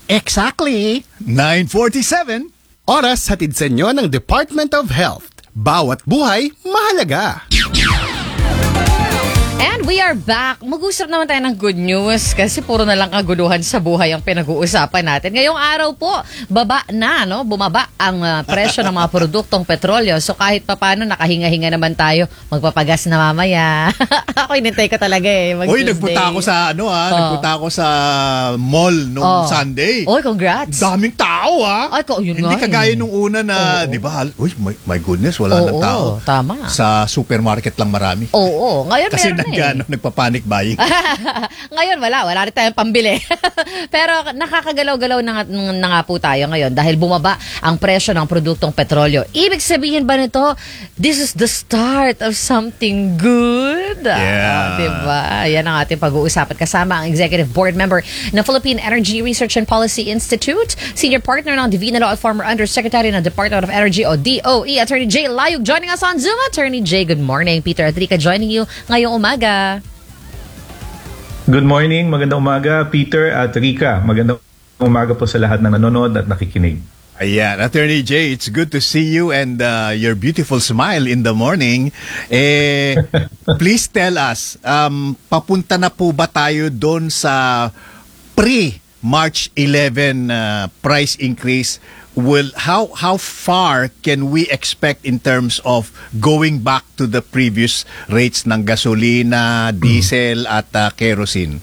Exactly! 9:47. Oras hatid sa inyo ng Department of Health. Bawat buhay, mahalaga. And we are back. Mag-usap naman tayo ng good news kasi puro na lang kaguluhan sa buhay ang pinag-uusapan natin. Ngayong araw po, bumaba ang presyo ng mga produktong petrolyo. So kahit papano, nakahinga-hinga naman tayo. Magpapagas na mamaya. Ako inintay ko talaga eh. Uy, nagpunta ako sa nagpunta ako sa mall nung Sunday. Oy, congrats. Daming tao Ay, yun Hindi nga kagaya nung una na, di ba? Uy, my goodness, wala nang tao. Tama. Sa supermarket lang marami. Oo, ngayon kasi meron nagpa-panic buying. Ngayon wala rin tayong pambili. Pero nakakagalaw-galaw na nga po tayo ngayon dahil bumaba ang presyo ng produktong petrolyo. Ibig sabihin ba nito, this is the start of something good? Yeah. Diba? Yan ang ating pag-uusapan. Kasama ang Executive Board Member ng Philippine Energy Research and Policy Institute, Senior Partner ng Divina Law at former Undersecretary ng Department of Energy o DOE, Attorney Jay Layug, joining us on Zoom. Attorney Jay, good morning. Peter at Rika joining you ngayong umaga. Good morning, magandang umaga Peter at Rika. Magandang umaga po sa lahat ng nanonood at nakikinig. Ayan, Attorney Jay, it's good to see you and your beautiful smile in the morning. Please tell us, papunta na po ba tayo doon sa pre-March 11 price increase? How far can we expect in terms of going back to the previous rates ng gasolina, diesel at kerosene?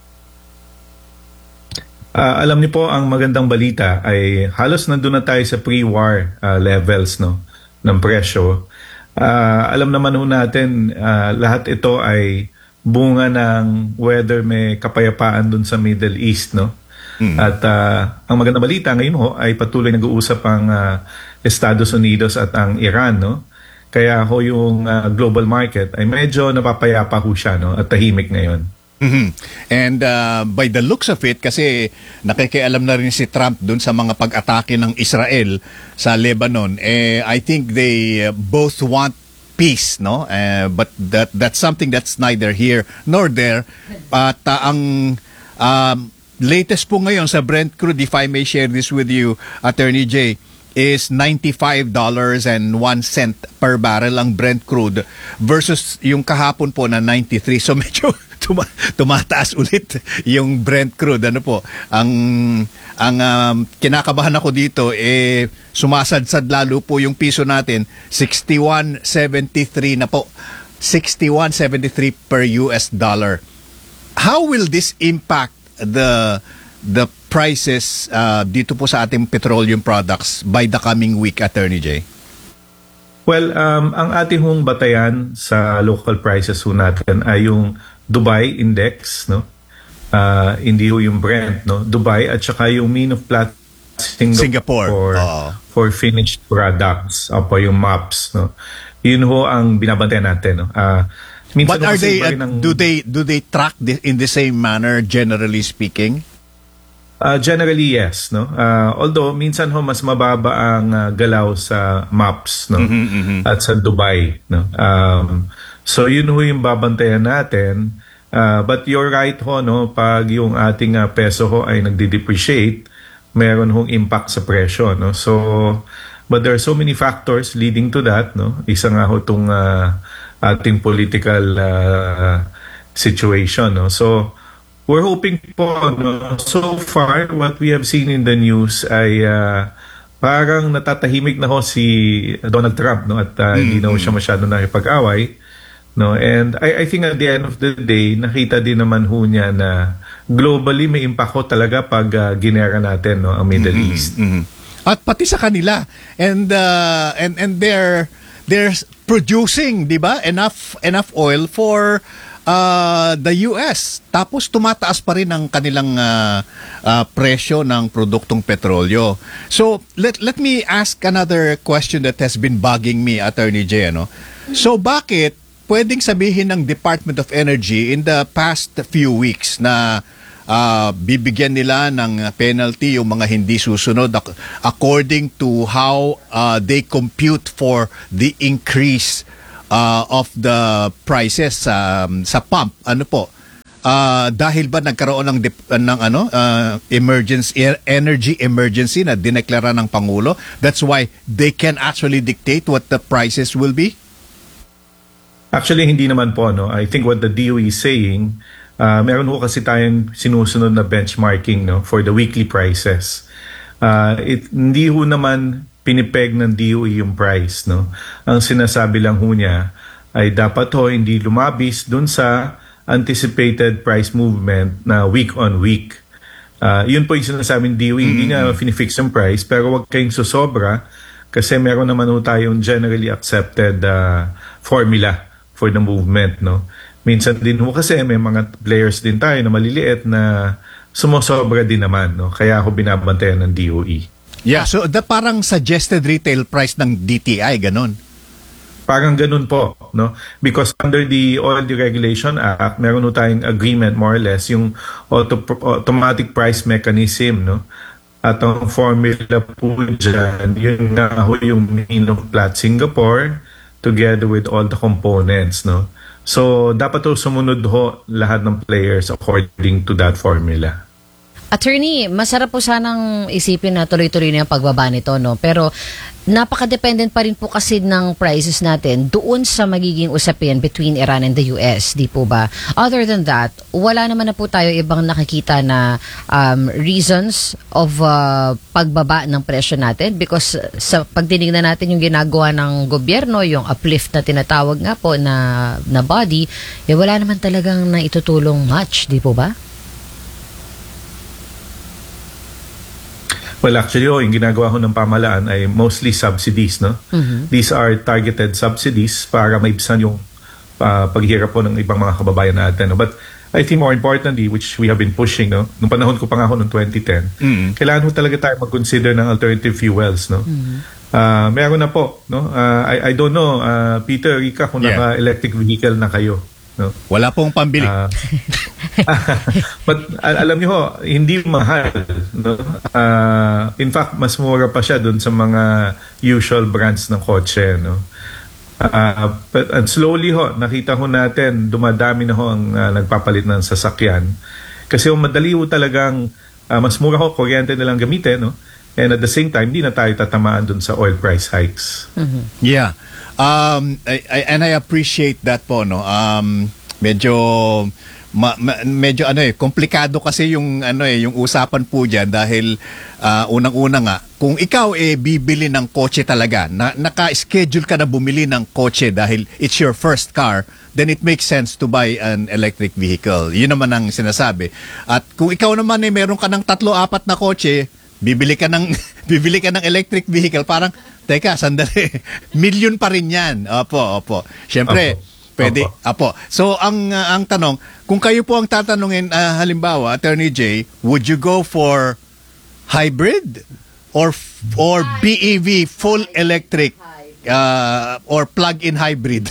Alam niyo po, ang magandang balita ay halos nandun na tayo sa pre-war levels ng presyo. Alam naman ho natin, lahat ito ay bunga ng whether may kapayapaan dun sa Middle East, At ang magandang balita ngayon ho ay patuloy nag-uusap ang Estados Unidos at ang Iran, Kaya ho yung global market ay medyo napapayapa ho siya, at tahimik ngayon. Mm-hmm. And by the looks of it, kasi nakikialam na rin si Trump dun sa mga pag-atake ng Israel sa Lebanon, I think they both want peace, but that's something that's neither here nor there. At ang latest po ngayon sa Brent crude, if I may share this with you, Attorney Jay, is $95.01 per barrel ang Brent crude versus yung kahapon po na 93. So medyo tumataas ulit yung Brent crude. Ang kinakabahan ako dito, sumasadsad lalo po yung piso natin, 61.73 na po. 61.73 per US dollar. How will this impact the prices dito po sa ating petroleum products by the coming week, Attorney Jay? Well, ang ating hong batayan sa local prices ho natin ay yung Dubai Index, hindi ho yung Brent, Dubai at saka yung mean of Platts Singapore for finished products, yung MOPS, Yun ho ang binabantayan natin, But are they do they track in the same manner, generally speaking? Generally yes, although minsan ho mas mababa ang galaw sa MOPS, at sa Dubai, so yun ho yung babantayan natin. But you're right ho, pag yung ating peso ho ay nagde-depreciate, meron hong impact sa presyo, So but there are so many factors leading to that, Isa nga ho tong ating political situation, So we're hoping po, so far what we have seen in the news ay parang natatahimik na ho si Donald Trump, at hindi na ho siya masyado nakipag-away, and I think at the end of the day nakita din naman ho niya na globally may impact ho talaga pag ginera natin, ang Middle East. At pati sa kanila, and they're producing, di ba, enough oil for the US. Tapos tumataas pa rin ang kanilang presyo ng produktong petrolyo. So let me ask another question that has been bugging me, Attorney Jay, So bakit pwedeng sabihin ng Department of Energy in the past few weeks na bibigyan nila ng penalty yung mga hindi susunod according to how they compute for the increase of the prices sa pump? dahil ba nagkaroon energy emergency na dineklara ng Pangulo? That's why they can actually dictate what the prices will be? Actually, hindi naman po. No? I think what the DOE is saying, meron ho kasi tayong sinusunod na benchmarking, no, for the weekly prices. Hindi ho naman pinipeg ng DOE yung price. No? Ang sinasabi lang ho niya ay dapat ho hindi lumabis dun sa anticipated price movement na week on week. Yun po yung sinasabing DOE, hindi nga finifix yung price, pero wag kayong susobra kasi meron naman ho tayong generally accepted formula for the movement. No? Minsan din ho kasi may mga players din tayo na maliliit na sumosobra din naman. No? Kaya ako binabantayan ng DOE. Yeah, so parang suggested retail price ng DTI, ganon. Parang ganun po, no? Because under the Oil Deregulation Act, meron ho tayong agreement more or less, yung automatic price mechanism, no? At ang formula po dyan, yun nga ho yung mean of Platts Singapore together with all the components, no? So, dapat ho sumunod ho lahat ng players according to that formula. Attorney, masarap po sanang isipin na tuloy-tuloy na yung pagbaba nito, no? Pero napaka-dependent pa rin po kasi ng prices natin doon sa magiging usapin between Iran and the US, di po ba? Other than that, wala naman na po tayo ibang nakikita na reasons of pagbaba ng presyo natin because sa pagtinignan natin yung ginagawa ng gobyerno, yung uplift na tinatawag nga po na body, wala naman talagang naitutulong much, di po ba? Well, actually, yung ginagawa ko ng pamahalaan ay mostly subsidies, no? Mm-hmm. These are targeted subsidies para maibsan yung paghihirap po ng ibang mga kababayan natin. No? But I think more importantly, which we have been pushing, no? Nung panahon ko pa nga ako noong 2010, kailangan ho talaga tayo mag-consider ng alternative fuels, no? Meron na po, no? I don't know, Peter, Rika, kung naka-electric vehicle na kayo. No? Wala pong pambili. But alam niyo ho, hindi mahal. No? In fact, mas mura pa siya dun sa mga usual brands ng kotse. No? But slowly ho, nakita ho natin, dumadami na ho ang nagpapalit ng sasakyan. Kasi madali ho talagang, mas mura ho, kuryente na lang gamitin. No? And at the same time, hindi na tayo tatamaan dun sa oil price hikes. Mm-hmm. Yeah. I appreciate that po, no. Medyo komplikado kasi yung yung usapan po diyan dahil unang-una nga kung ikaw bibili ng kotse talaga, naka-schedule ka na bumili ng kotse dahil it's your first car, then it makes sense to buy an electric vehicle. Yun naman ang sinasabi. At kung ikaw naman meron ka ng 3-4 na kotse, bibili ka ng electric vehicle, parang teka, sandali. Million pa rin 'yan. Opo. Siyempre, pwede. Opo. So ang tanong, kung kayo po ang tatanungin, halimbawa, Attorney J, would you go for hybrid or BEV, full electric, or plug-in hybrid?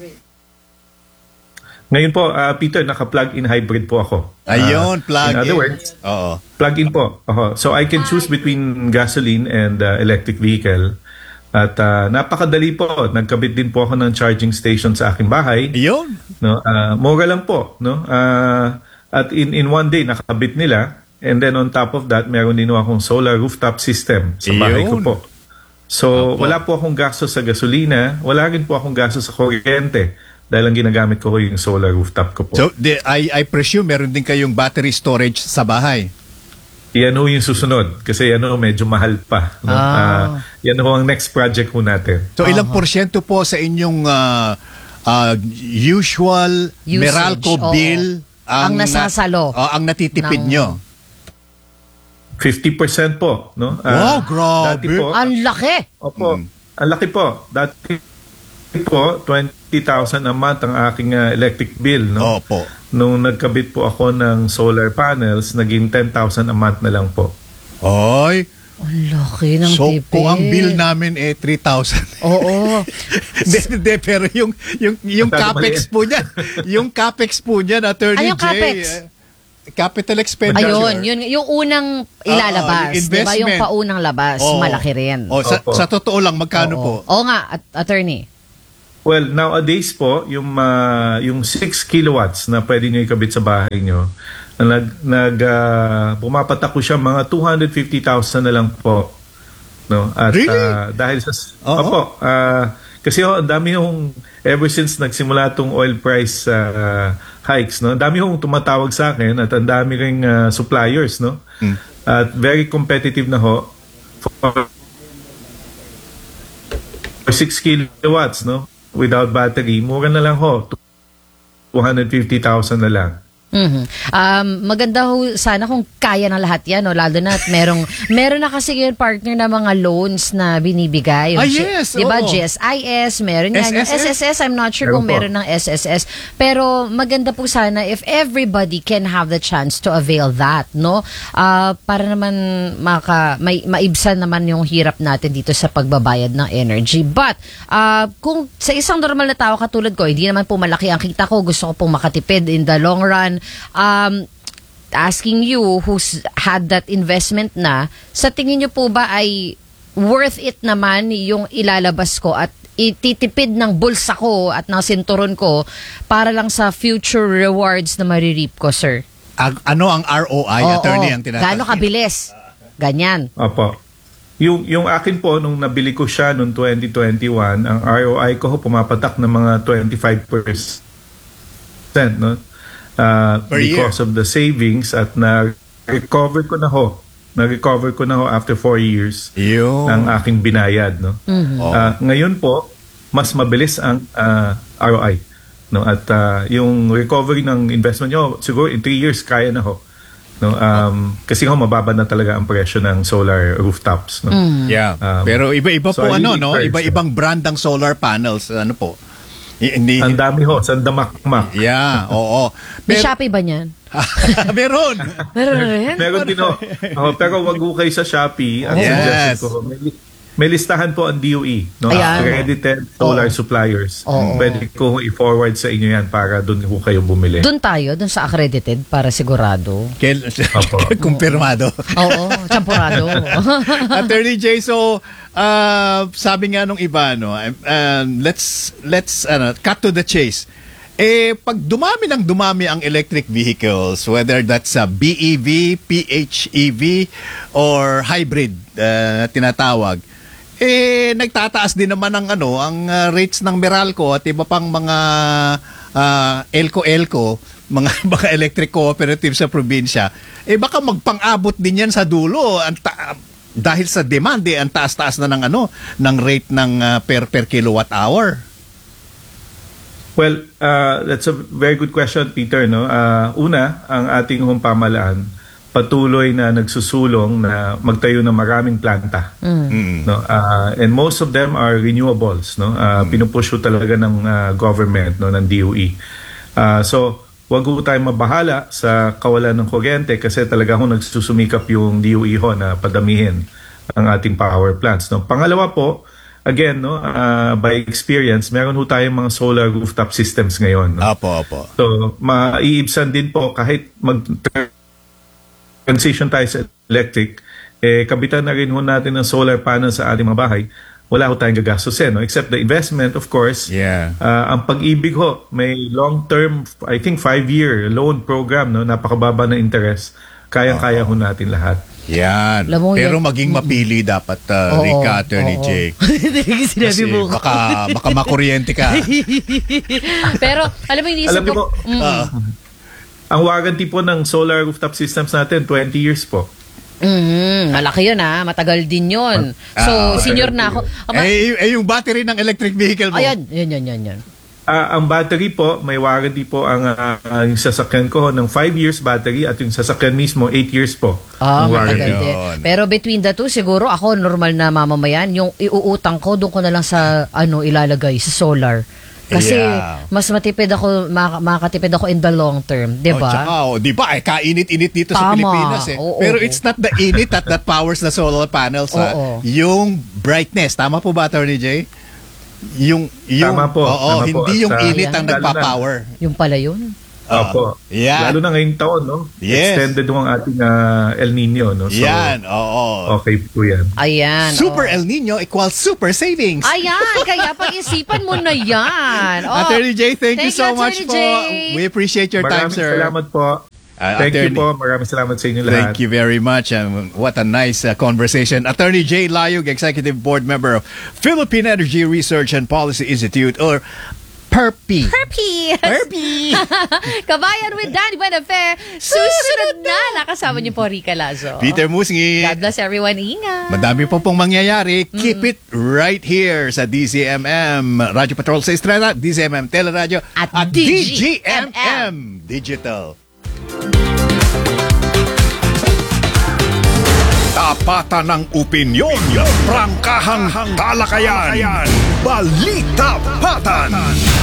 Ngayon po, Peter, naka-plug-in hybrid po ako. Ayun, plug-in. In other words, plug-in po. So I can choose between gasoline and electric vehicle. At napakadali po. Nagkabit din po ako ng charging station sa aking bahay. Ayun. No, mura lang po. No? At in one day, nakabit nila. And then on top of that, meron din akong solar rooftop system sa bahay ko po. So wala po akong gastos sa gasolina. Wala rin po akong gastos sa kuryente. Dahil ang ginagamit ko yung solar rooftop ko po. So, I presume meron din kayong battery storage sa bahay? Yan ho yung susunod. Kasi yan ho, medyo mahal pa. No? Yan ho ang next project ho natin. So, ilang porsyento po sa inyong usual usage, Meralco bill ang nasasalo? Ang natitipid nyo? 50% po. No? Wow, grabe. Dati po, ang laki! Opo. Ang laki po. Dati po, 20,000 a month ang aking electric bill. No? Opo. Nung nagkabit po ako ng solar panels, naging 10,000 a month na lang po. Ay! Ang laki ng so, tipid. kung ang bill namin 3,000. Oo. Hindi, pero yung capex po niyan. Yung capex po niyan, Attorney J. Capex? Capital expenditure. Ayun, yung unang ilalabas. Diba yung paunang labas, malaki rin. Sa totoo lang, magkano po? Oo nga, attorney. Well, nowadays po, yung 6 kilowatts na pwede nyo ikabit sa bahay nyo, pumapatak ko siya mga 250,000 na lang po. No? At Really? dahil sa... Oo. Opo. Kasi ang dami yung, ever since nagsimula tong oil price hikes, no? Ang dami yung tumatawag sa akin at ang dami ring suppliers, no? At very competitive na ho. For 6 kilowatts, no? Without battery, mura na lang ho. 250,000 na lang. Maganda ho sana kung kaya ng lahat yan, no? Lalo na at meron na kasi yun partner na mga loans na binibigay. Yung yes, diba, oo. GSIS, meron yan. Yung SSS, I'm not sure kung meron ng SSS. Pero maganda po sana if everybody can have the chance to avail that, no? Para naman maibsan naman yung hirap natin dito sa pagbabayad ng energy. But, kung sa isang normal na tao katulad ko, hindi naman po malaki ang kita ko, gusto ko pong makatipid in the long run, asking you who's had that investment na, sa tingin niyo po ba ay worth it naman yung ilalabas ko at ititipid ng bulsa ko at ng sinturon ko para lang sa future rewards na maririp ko, sir? Ano ang ROI, attorney, ang tinatawag? Gaano kabilis? Ganyan. Opo. Yung akin po, nung nabili ko siya noong 2021, ang ROI ko pumapatak ng mga 25%, no? Because of the savings at na-recover ko na ho after 4 years ng aking binayad, no? Ngayon po mas mabilis ang ROI, no? At yung recovery ng investment nyo siguro in 3 years kaya na ho, no? Kasi mababa na talaga ang presyo ng solar rooftops, no? Pero iba-iba so po I no? really Iba-ibang brand ng solar panels, ano po? Ang dami ho, sandamakmak. Yeah, oo. May Shopee ba niyan? Meron. Meron rin? Meron din ho. Pero wag ho kayo sa Shopee. Ang Yes. suggestion ko, may listahan po ang DOE, no? Ayan. Accredited solar suppliers. Pwede ko i-forward sa inyo yan para doon ho kayo bumili. Doon tayo, doon sa accredited para sigurado. Kumpirmado. Oo, champurado. Attorney Jay, so sabi nga nung iba, no, let's cut to the chase. Pag dumami ang electric vehicles, whether that's a BEV, PHEV, or hybrid tinatawag, nagtataas din naman ang rates ng Meralco at iba pang mga ELCO, mga electric cooperative sa probinsya. Baka magpang-abot din yan sa dulo. Dahil sa demand, ang taas-taas na ng rate ng per kilowatt hour. Well, that's a very good question, Peter, no? Una, ang ating pamahalaan patuloy na nagsusulong na magtayo ng maraming planta. No? And most of them are renewables, no? Pinupush talaga ng government, no, ng DOE. So, wag ho tayong mabahala sa kawalan ng kuryente kasi talaga nagsusumikap yung DOE na padamihin ang ating power plants, no? Pangalawa po, again, no, by experience, meron ho tayong mga solar rooftop systems ngayon, no? Opo. So, maiibsan din po kahit transition tayo sa electric, kabitan na rin ho natin ng solar panel sa ating mga bahay, wala ho tayong gagastusin, no? Except the investment, of course. Yeah. Ang Pag-ibig ho, may long-term, I think 5-year loan program, no? Napakababa na interest. Kaya-kaya ho natin lahat. Yan. Pero maging mapili dapat, Rica, Attorney Jay. Hindi sinabi mo ko. Baka makuryente ka. Pero, alam mo, inisip ko... Ang warranty po ng solar rooftop systems natin, 20 years po. Malaki yun matagal din yun. So, senior na ako. Yung battery ng electric vehicle mo. Ayan. Ang battery po, may warranty po ang yung sasakyan ko ng 5 years battery at yung sasakyan mismo 8 years po. Ang warranty. Pero between the two, siguro ako normal na mamamayan, yung iuutang ko, doon ko na lang sa ilalagay, sa solar. Kasi mas matipid ako, makakatipid ako in the long term, 'di ba? Di ba? Kainit-init dito sa Pilipinas Pero it's not the init that powers the solar panels, yung brightness. Tama po ba, Attorney Jay? Yung Tama po. hindi yung init ang nagpa-power. Yung pala yun. Opo. Yan. Lalo na ngayong taon, no? Yes. Extended mo ang ating El Nino, no? So, Yan, oo. okay po yan. Ayan. Super oh. El Nino equals super savings. Ayan, kaya pag-isipan mo na yan. Oh. Attorney Jay, thank you so much Attorney po. Jay. We appreciate your time, Maraming sir. salamat po. Thank Attorney. you po. Maraming salamat sa inyo lahat. Thank you very much. What a nice conversation. Attorney Jay Layug, Executive Board Member of Philippine Energy Research and Policy Institute, or PERPI. Perpy! Kabayan with Danny Buenafe. Susunod na. Nakasama niyo po Rica Lazo. Peter Musngi. God bless everyone. Ingat. Madami po pong mangyayari. Keep it right here sa DZMM Radyo Patrol sa Estrada, DZMM Teleradio At DGMM Digital. Tapatan ng opinyon, prangkahang talakayan, balita patan.